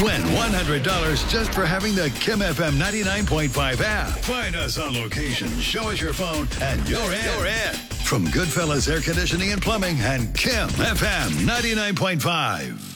Win $100 just for having the Kim FM 99.5 app. Find us on location, show us your phone, and you're in. From Goodfellas Air Conditioning and Plumbing and Kim FM 99.5.